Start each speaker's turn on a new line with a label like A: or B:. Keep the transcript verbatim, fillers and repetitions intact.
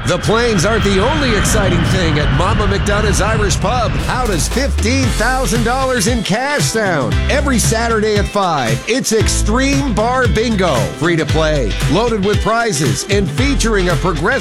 A: The planes aren't the only exciting thing at Mama McDonough's Irish Pub. How does fifteen thousand dollars in cash sound? Every Saturday at five, it's Extreme Bar Bingo. Free to play, loaded with prizes, and featuring a progressive